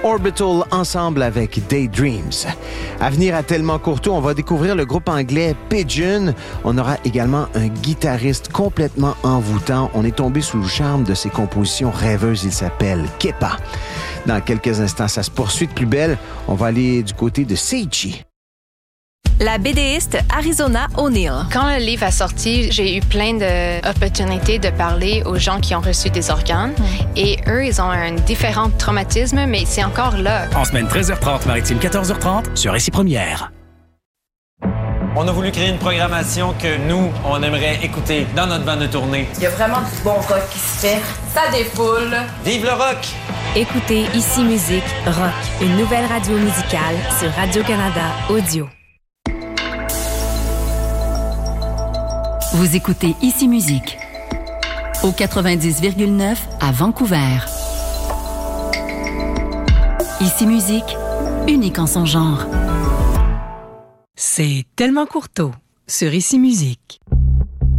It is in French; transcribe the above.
Orbital ensemble avec Daydreams. À venir à Tellement Courtois, on va découvrir le groupe anglais Pigeon. On aura également un guitariste complètement envoûtant. On est tombé sous le charme de ses compositions rêveuses. Il s'appelle Kepa. Dans quelques instants, ça se poursuit de plus belle. On va aller du côté de Seichi. La BDiste Arizona O'Neill. Quand le livre a sorti, j'ai eu plein d'opportunités de parler aux gens qui ont reçu des organes. Et eux, ils ont un différent traumatisme, mais c'est encore là. En semaine 13h30, maritime 14h30, sur Récit Première. On a voulu créer une programmation que nous, on aimerait écouter dans notre bande de tournée. Il y a vraiment du bon rock qui se fait. Ça défoule. Vive le rock! Écoutez Ici Musique Rock, une nouvelle radio musicale sur Radio-Canada Audio. Vous écoutez Ici Musique au 90,9 à Vancouver. Ici Musique, unique en son genre. C'est Tellement Courtois sur Ici Musique.